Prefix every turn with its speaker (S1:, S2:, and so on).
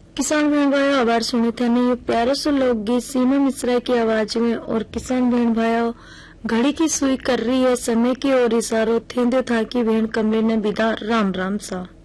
S1: किसान बहन भाइयों, आभार सुने थे ये प्यारे से लोकगीत सीमा मिश्रा की आवाज में। और किसान बहन भाइयों, घड़ी की सुई कर रही है समय की ओर इशारों, थेंदे था कि बहन कमरे ने विदा राम राम सा।